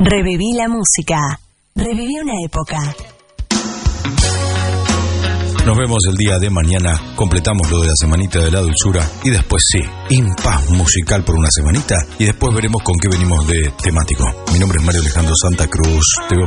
Reviví la música. Reviví una época. Nos vemos el día de mañana, completamos lo de la semanita de la dulzura y después sí, impas musical por una semanita y después veremos con qué venimos de temático. Mi nombre es Mario Alejandro Santa Cruz, te veo